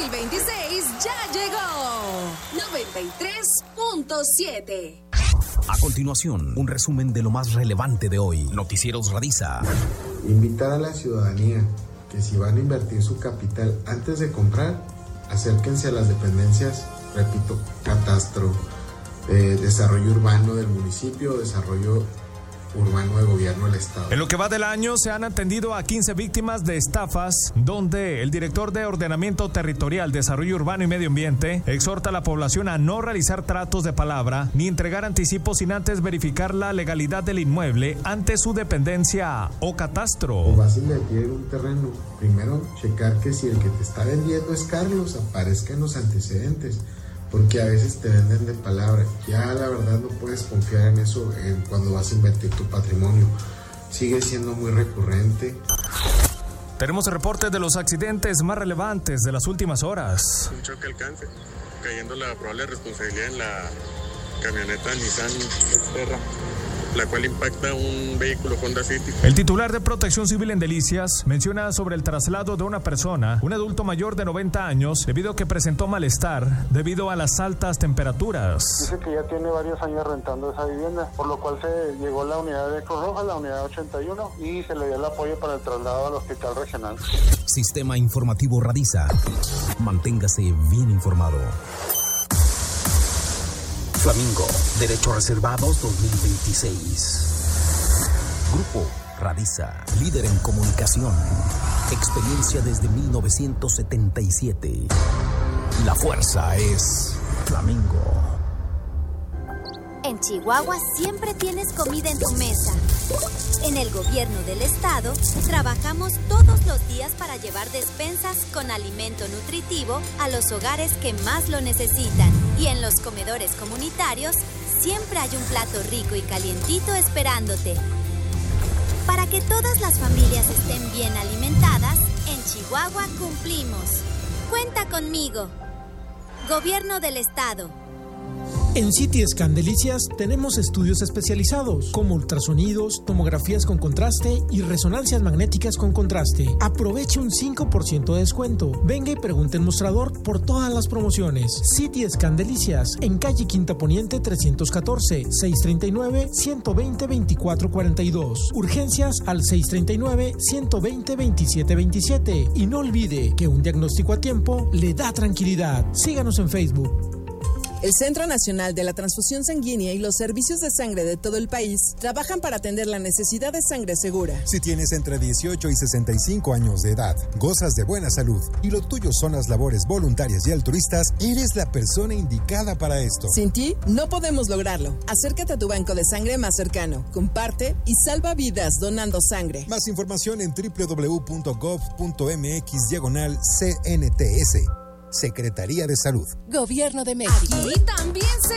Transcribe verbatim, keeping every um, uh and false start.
mil veintiséis ya llegó. noventa y tres punto siete. A continuación, un resumen de lo más relevante de hoy. Noticieros Radiza. Invitar a la ciudadanía que si van a invertir su capital antes de comprar, acérquense a las dependencias, repito, catastro, eh, desarrollo urbano del municipio, desarrollo urbano de gobierno del estado. En lo que va del año se han atendido a quince víctimas de estafas, donde el director de Ordenamiento Territorial, Desarrollo Urbano y Medio Ambiente exhorta a la población a no realizar tratos de palabra ni entregar anticipos sin antes verificar la legalidad del inmueble ante su dependencia o catastro. O vas a invertir en un terreno, primero checar que si el que te está vendiendo es Carlos, aparezca en los antecedentes. Porque a veces te venden de palabra. Ya la verdad no puedes confiar en eso en cuando vas a invertir tu patrimonio. Sigue siendo muy recurrente. Tenemos el reporte de los accidentes más relevantes de las últimas horas. Un choque alcance, cayendo la probable responsabilidad en la camioneta Nissan Xterra, la cual impacta un vehículo Honda City. El titular de Protección Civil en Delicias menciona sobre el traslado de una persona, un adulto mayor de noventa años, debido a que presentó malestar debido a las altas temperaturas. Dice que ya tiene varios años rentando esa vivienda, por lo cual se llegó la unidad de Cruz Roja, la unidad ochenta y uno, y se le dio el apoyo para el traslado al hospital regional. Sistema Informativo Radiza. Manténgase bien informado. Flamingo, Derechos Reservados dos mil veintiséis. Grupo Radiza, líder en comunicación. Experiencia desde mil novecientos setenta y siete. La fuerza es Flamingo. En Chihuahua siempre tienes comida en tu mesa. En el gobierno del estado trabajamos todos los días para llevar despensas con alimento nutritivo a los hogares que más lo necesitan. Y en los comedores comunitarios siempre hay un plato rico y calientito esperándote. Para que todas las familias estén bien alimentadas, en Chihuahua cumplimos. Cuenta conmigo. Gobierno del estado. En C T Scan Delicias tenemos estudios especializados como ultrasonidos, tomografías con contraste y resonancias magnéticas con contraste. Aproveche un cinco por ciento de descuento. Venga y pregunte en mostrador por todas las promociones. C T Scan Delicias en calle Quinta Poniente trescientos catorce, seiscientos treinta y nueve, ciento veinte, veinticuatro cuarenta y dos. Urgencias al seiscientos treinta y nueve, ciento veinte, veintisiete veintisiete. Y no olvide que un diagnóstico a tiempo le da tranquilidad. Síganos en Facebook. El Centro Nacional de la Transfusión Sanguínea y los servicios de sangre de todo el país trabajan para atender la necesidad de sangre segura. Si tienes entre dieciocho y sesenta y cinco años de edad, gozas de buena salud y lo tuyo son las labores voluntarias y altruistas, eres la persona indicada para esto. Sin ti, no podemos lograrlo. Acércate a tu banco de sangre más cercano, comparte y salva vidas donando sangre. Más información en doble u doble u doble u punto gov punto m x diagonal C N T S. Secretaría de Salud. Gobierno de México. Aquí también se